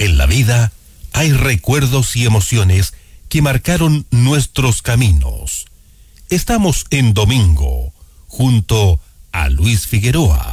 En la vida hay recuerdos y emociones que marcaron nuestros caminos. Estamos en Domingo, junto a Luis Figueroa.